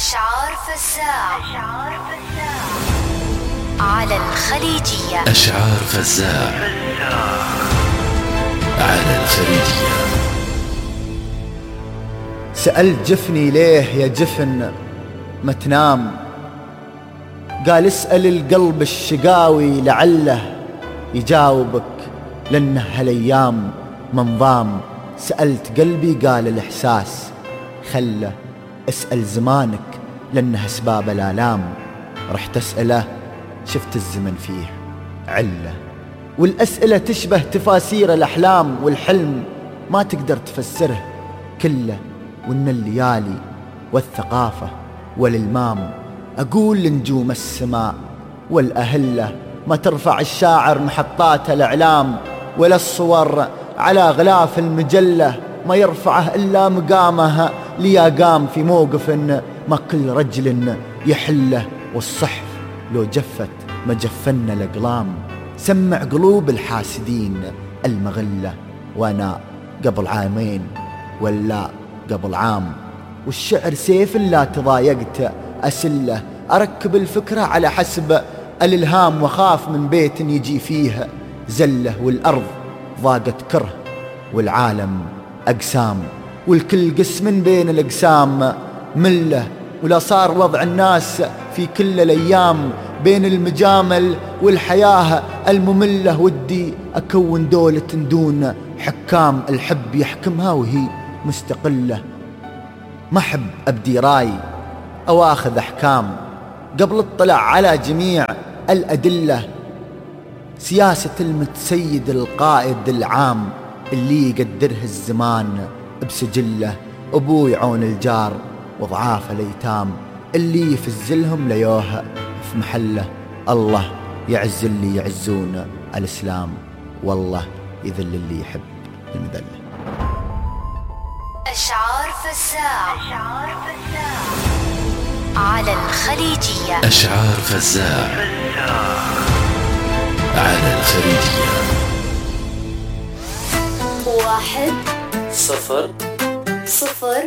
أشعار فزاع على الخليجية. أشعار فزاع على الخليجية. سألت جفني ليه يا جفن ما تنام، قال اسأل القلب الشقاوي لعله يجاوبك، لأنه هالأيام منظام. سألت قلبي قال الإحساس خله، اسأل زمانك لأنه أسباب الآلام. رحت أسأله شفت الزمن فيه علة، والأسئلة تشبه تفاسير الأحلام، والحلم ما تقدر تفسره كله. وإن الليالي والثقافة والإلمام أقول لنجوم السماء والأهلة ما ترفع الشاعر محطات الإعلام، ولا الصور على غلاف المجلة ما يرفعه إلا مقامه ليقام في موقف ما كل رجل يحله. والصحف لو جفت ما جفنا الأقلام، سمع قلوب الحاسدين المغلة، وأنا قبل عامين ولا قبل عام. والشعر سيف لا تضايقت أسله، أركب الفكرة على حسب الإلهام، وخاف من بيت يجي فيه زله. والأرض ضاقت كره والعالم أقسام، والكل قسم بين الأقسام مله. ولا صار وضع الناس في كل الأيام بين المجامل والحياة المملة. ودي أكون دولة دون حكام، الحب يحكمها وهي مستقلة. ما أحب أبدي راي أو أخذ أحكام قبل اطلع على جميع الأدلة. سياسة المتسيد القائد العام اللي يقدره الزمان بسجله. أبوي عون الجار وضعاف الأيتام اللي يفزلهم ليوه في محله. الله يعز اللي يعزون الإسلام، والله يذل اللي يحب المذلة. أشعار فزاع على الخليجية. أشعار فزاع على الخليجية. 1 0 0